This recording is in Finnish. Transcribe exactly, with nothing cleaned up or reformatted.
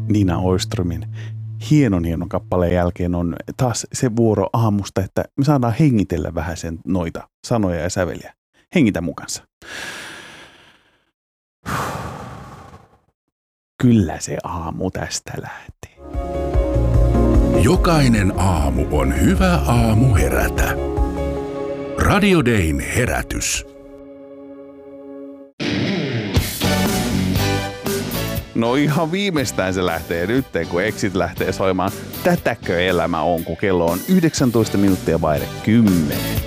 Nina Oiströmin hienon hienon kappaleen jälkeen on taas se vuoro aamusta, että me saadaan hengitellä vähän sen noita sanoja ja säveliä. Hengitä mukansa. Kyllä se aamu tästä lähti. Jokainen aamu on hyvä aamu herätä. Radio Dayn herätys. No ihan viimeistään se lähtee nyt, kun Exit lähtee soimaan. Tätäkö elämä on, kun kello on yhdeksäntoista minuuttia vaille kymmenen.